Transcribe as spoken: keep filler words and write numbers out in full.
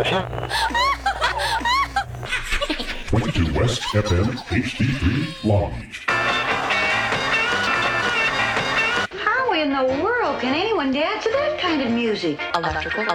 twenty-two West F M H D three Long Beach. How in the world can anyone dance to that kind of music? Electrical